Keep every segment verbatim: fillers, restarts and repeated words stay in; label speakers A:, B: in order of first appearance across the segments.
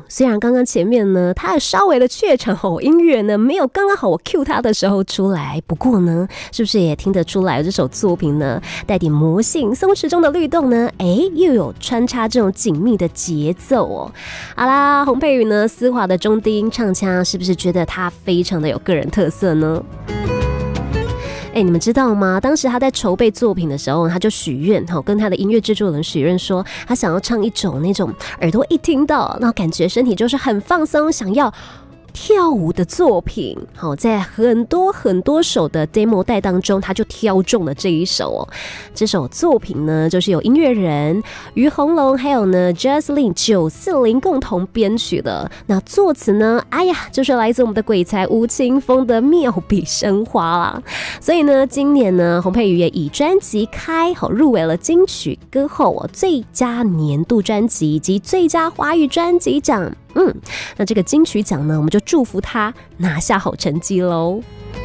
A: 虽然刚刚前面呢，他稍微的怯场哦，音乐呢没有刚刚好我 cue 他的时候出来，不过呢，是不是也听得出来这首作品呢，带点魔性，松弛中的律动呢，哎，又有穿插这种紧密的节奏哦。好啦，洪佩瑜呢，丝滑的中低音唱腔，是不是觉得他非常的有个人特色呢？哎，你们知道吗？当时他在筹备作品的时候，他就许愿，跟他的音乐制作人许愿说，他想要唱一种那种耳朵一听到，然后感觉身体就是很放松，想要跳舞的作品。好，在很多很多首的 demo 带当中，他就挑中了这一首哦。这首作品呢，就是有音乐人于洪龙还有呢 Jocelyn 九四零共同编曲的。那作词呢，哎呀，就是来自我们的鬼才吴青峰的妙笔生花啦。所以呢，今年呢，洪佩瑜也以专辑《开》好入围了金曲歌后哦最佳年度专辑以及最佳华语专辑奖。嗯，那这个金曲奖呢，我们就祝福他拿下好成绩喽。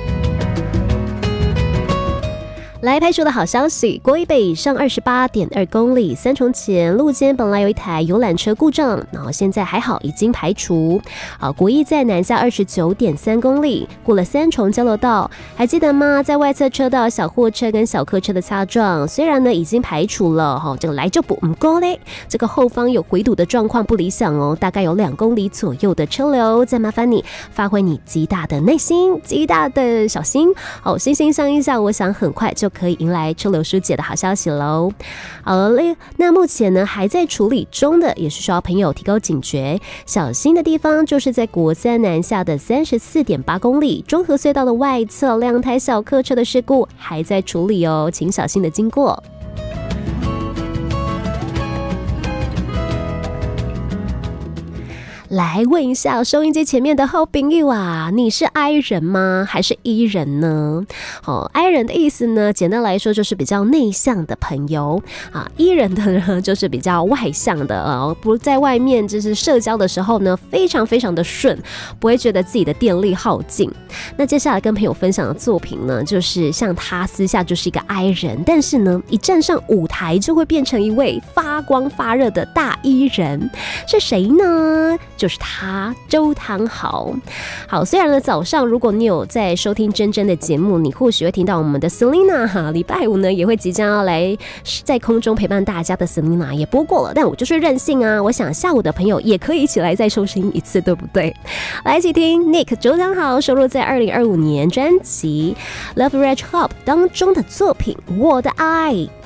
A: 来排除的好消息，国一北上二十八点二公里，三重前路肩本来有一台游览车故障，然后现在还好已经排除。啊，国一在南下二十九点三公里，过了三重交流道，还记得吗？在外侧车道小货车跟小客车的擦撞，虽然呢已经排除了哈，这个来就补唔够嘞，这个后方有回堵的状况不理想哦，大概有两公里左右的车流，再麻烦你发挥你极大的耐心，极大的小心，好，心心相印下，我想很快就可以迎来车流疏解的好消息喽。好嘞，那目前呢还在处理中的，也是需要朋友提高警觉，小心的地方就是在国三南下的三十四点八公里中和隧道的外侧，两台小客车的事故还在处理哦，请小心的经过。来问一下收音机前面的好朋友啊，你是 I 人吗？还是 E 人呢？哦 ，I 人的意思呢，简单来说就是比较内向的朋友啊 ，E 人的呢就是比较外向的啊，不在外面就是社交的时候呢，非常非常的顺，不会觉得自己的电力耗尽。那接下来跟朋友分享的作品呢，就是像他私下就是一个 I 人，但是呢，一站上舞台就会变成一位发光发热的大 E 人，是谁呢？就是他，周汤豪。好，虽然呢早上如果你有在收听真真的节目，你或许会听到我们的 Selina 哈，礼拜五呢也会即将要来在空中陪伴大家的 Selina 也播过了，但我就是任性啊，我想下午的朋友也可以一起来再收听一次，对不对？来一起听 Nick 周汤豪收录在二零二五年专辑《Love Rage Hop》当中的作品《我的爱》。